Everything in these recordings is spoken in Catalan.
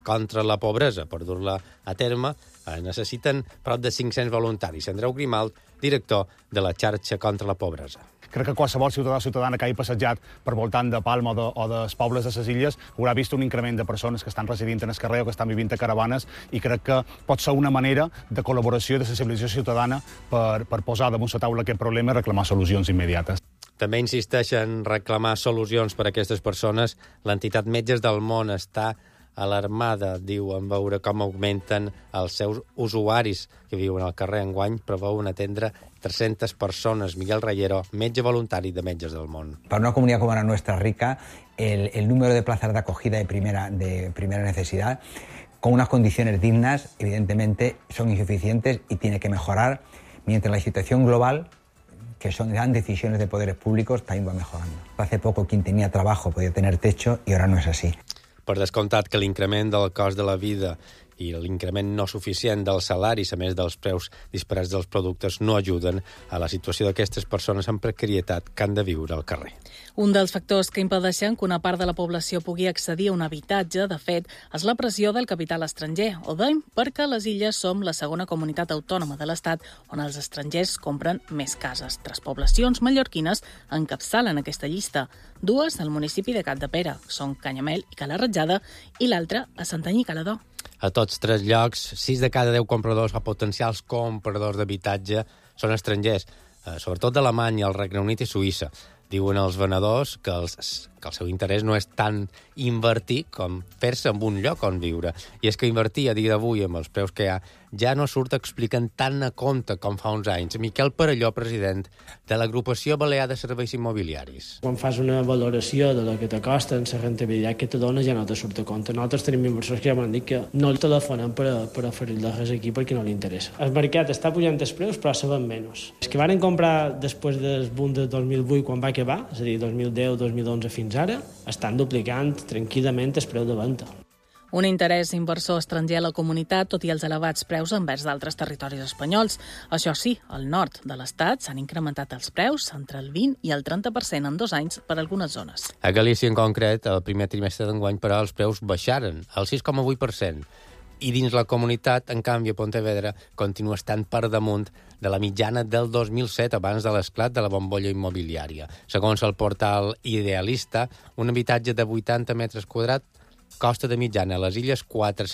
contra la pobresa. Per dur-la a terme necessiten prop de 500 voluntaris. Andreu Grimalt, director de la xarxa contra la pobresa. Crec que qualsevol ciutadà o ciutadana que hagi passejat per voltant de Palma o dels pobles de les illes haurà vist un increment de persones que estan residint en el carrer o que estan vivint a caravanes, i crec que pot ser una manera de col·laboració i de sensibilització ciutadana per posar damunt la taula aquest problema i reclamar solucions immediates. També insisteixen en reclamar solucions per a aquestes persones. L'entitat Metges del Món està alarmada, diu, en veure com augmenten els seus usuaris que viuen al carrer. Enguany preveuen atendre 300 persones. Miguel Rayero, metge voluntari de Metges del Món. Para una comunidad como la nuestra rica, el número de plazas de acogida de primera necesidad, con unas condiciones dignas, evidentemente son insuficientes y tiene que mejorar, mientras la situación global, que son grandes decisiones de poderes públicos, también va mejorando. Hace poco quien tenía trabajo podía tener techo y ahora no es así. Per descomptat que l'increment del cost de la vida i l'increment no suficient dels salaris, a més dels preus disparats dels productes, no ajuden a la situació d'aquestes persones en precarietat que han de viure al carrer. Un dels factors que impedeixen que una part de la població pugui accedir a un habitatge, de fet, és la pressió del capital estranger, o bé perquè les illes som la segona comunitat autònoma de l'Estat on els estrangers compren més cases. 3 poblacions mallorquines encapçalen aquesta llista. 2 al municipi de Capdepera, són Canyamel i Cala Ratjada, i l'altra a Santanyí i Calador. A tots 3 llocs, 6 de cada 10 compradors o potencials compradors d'habitatge són estrangers, sobretot d'Alemanya, el Regne Unit i Suïssa. Diuen els venedors que el seu interès no és tant invertir com fer-se en un lloc on viure. I és que invertir a dia d'avui amb els preus que hi ha ja no surt explicant tant a compte com fa uns anys. Miquel Perelló, president de l'Agrupació Balear de Serveis Immobiliaris. Quan fas una valoració de lo que te costa en la rentabilitat que te dona ja no te surt a compte. Nosaltres tenim inversors que ja m'han dit que no el telefonen per oferir-los res aquí perquè no li interessa. El mercat està pujant els preus però saben menys. Els que van comprar després del boom de 2008 quan va acabar, és a dir, 2010, 2011 fins ara, estan duplicant tranquil·lament el preu de venda. Un interès inversor estranger a la comunitat, tot i els elevats preus envers d'altres territoris espanyols. Això sí, al nord de l'Estat s'han incrementat els preus entre el 20 i el 30% en 2 anys per a algunes zones. A Galícia, en concret, el primer trimestre d'enguany, però, els preus baixaren al 6,8%. I dins la comunitat, en canvi, a Pontevedra continua estant per damunt de la mitjana del 2007, abans de l'esclat de la bombolla immobiliària. Segons el portal Idealista, un habitatge de 80 metres quadrats costa de mitjana a les illes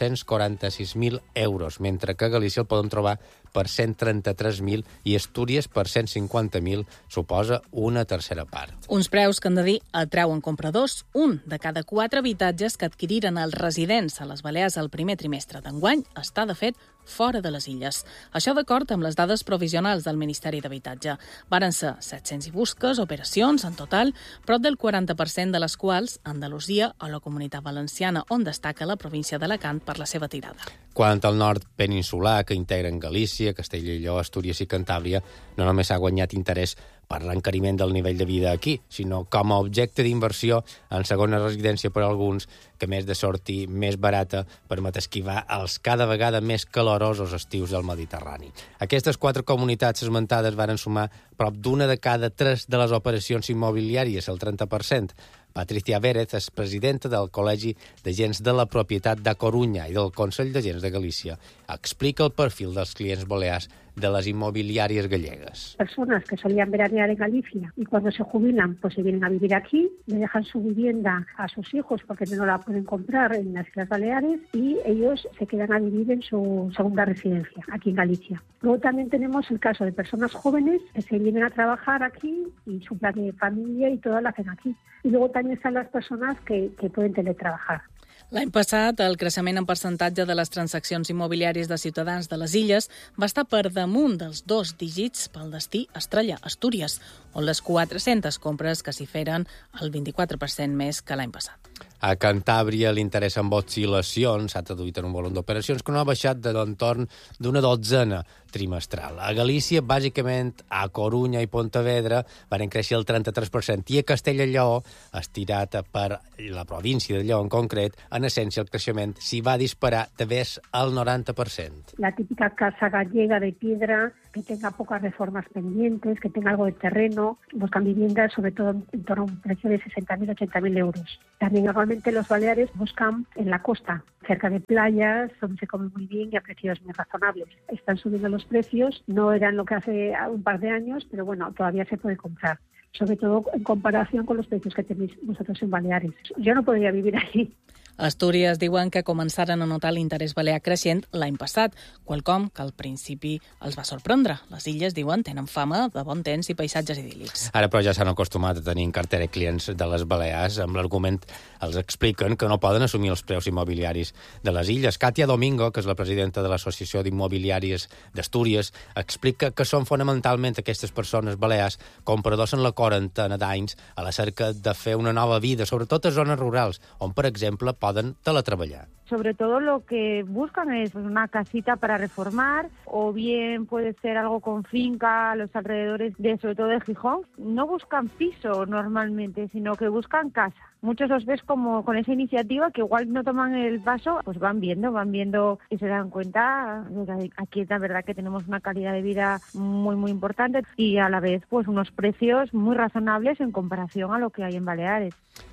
446.000 euros, mentre que a Galícia el podem trobar per 133.000 i Astúries per 150.000, suposa una tercera part. Uns preus que han de dir atrauen compradors. 1 de cada 4 habitatges que adquiriren els residents a les Balears al primer trimestre d'enguany està, de fet, fora de les illes. Això d'acord amb les dades provisionals del Ministeri d'Habitatge. Varen ser 700 i busques, operacions, en total, prop del 40% de les quals Andalusia o la Comunitat Valenciana, on destaca la província d'Alacant per la seva tirada. Quant al nord peninsular, que integren Galícia, Castella i Lleó, Astúries i Cantàbria, no només s'ha guanyat interès per l'encariment del nivell de vida aquí, sinó com a objecte d'inversió en segona residència per a alguns, que a més de sortir més barata, permet esquivar els cada vegada més calorosos estius del Mediterrani. Aquestes 4 comunitats esmentades varen sumar prop d'1 de cada 3 de les operacions immobiliàries, el 30%. Patricia Vérez és presidenta del Col·legi d'Agents de la Propietat de Corunya i del Consell d'Agents de Galícia. Explica el perfil dels clients balears de las inmobiliarias gallegas. Personas que solían veranear en Galicia y cuando se jubilan pues se vienen a vivir aquí, le dejan su vivienda a sus hijos porque no la pueden comprar en las Islas Baleares y ellos se quedan a vivir en su segunda residencia aquí en Galicia. Luego también tenemos el caso de personas jóvenes que se vienen a trabajar aquí y su plan de familia y todo lo hacen aquí. Y luego también están las personas que pueden teletrabajar. L'any passat, el creixement en percentatge de les transaccions immobiliàries de ciutadans de les illes va estar per damunt dels 2 dígits pel destí Estrella, Astúries, on les 400 compres que s'hi feren el 24% més que l'any passat. A Cantàbria l'interès amb oscil·lacions s'ha traduït en un volum d'operacions que no ha baixat de l'entorn d'una 12 trimestral. A Galícia, bàsicament, a Corunya i Pontevedra van créixer el 33% i a Castella i Lleó, estirat per la província de Lleó en concret, en essència el creixement s'hi va disparar de més al 90%. La típica casa gallega de piedra que tenga pocas reformas pendientes, que tenga algo de terreno. Buscan viviendas sobre todo en torno a un precio de 60.000, 80.000 euros. También normalmente los baleares buscan en la costa, cerca de playas, donde se come muy bien y a precios muy razonables. Están subiendo los precios, no eran lo que hace un par de años, pero bueno, todavía se puede comprar. Sobre todo en comparación con los precios que tenéis vosotros en Baleares. Jo no podria vivir allí. Astúries diuen que començaren a notar l'interès balear creixent l'any passat, quelcom que al principi els va sorprendre. Les illes, diuen, tenen fama de bon temps i paisatges idíl·lics. Ara, però, ja s'han acostumat a tenir en cartera clients de les Balears. Amb l'argument els expliquen que no poden assumir els preus immobiliaris de les illes. Katia Domingo, que és la presidenta de l'Associació d'Immobiliàries d'Astúries, explica que són fonamentalment aquestes persones balears compradors en la quarantena d'anys a la cerca de fer una nova vida, sobretot a zones rurals, on, per exemple, poden teletreballar. Sobre todo lo que buscan es una casita para reformar o bien puede ser algo con finca a los alrededores sobre todo de Gijón. No buscan piso normalmente, sino que buscan casa. Muchos los ves como con esa iniciativa que igual no toman el paso, pues van viendo y se dan cuenta de que aquí la verdad que tenemos una calidad de vida muy muy importante y a la vez pues unos precios muy razonables en comparación a lo que hay en Baleares.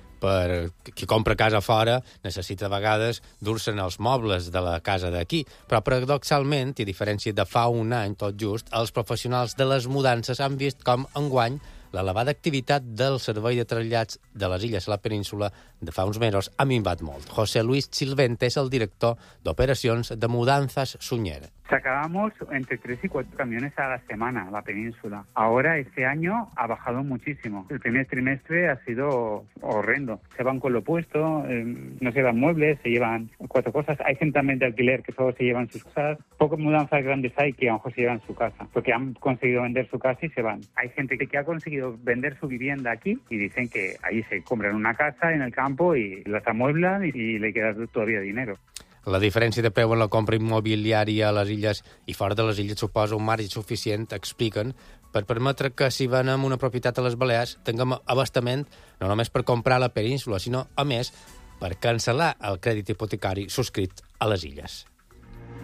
Per qui compra casa fora necessita a vegades dur-se'n els mobles de la casa d'aquí, però paradoxalment, i a diferència de fa un any tot just, els professionals de les mudances han vist com enguany l'elevada activitat del servei de trasllats de les illes a la península de fa uns mesos ha minvat molt. José Luis Chilvente és el director d'operacions de Mudanzas Suñer. Sacábamos entre 3 y 4 camiones a la semana a la península. Ahora, este año, ha bajado muchísimo. El primer trimestre ha sido horrendo. Se van con lo opuesto, no se llevan muebles, se llevan 4 cosas. Hay gente también de alquiler que solo se llevan sus cosas. Pocas mudanzas grandes hay que a lo mejor se llevan su casa, porque han conseguido vender su casa y se van. Hay gente que ha conseguido vender su vivienda aquí y dicen que ahí se compran una casa en el campo y las amueblan y le queda todavía dinero. La diferència de preu en la compra immobiliària a les illes i fora de les illes suposa un marge suficient, expliquen, per permetre que si venem una propietat a les Balears tinguem abastament no només per comprar a la península, sinó, a més, per cancel·lar el crèdit hipotecari subscrit a les illes.